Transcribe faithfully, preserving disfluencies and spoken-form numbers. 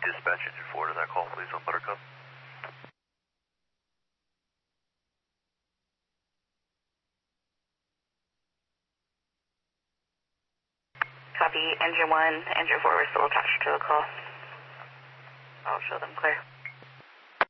Dispatch engine four to that call, please, on Buttercup. Copy, engine one, engine four, we're still attached to the call. I'll show them clear.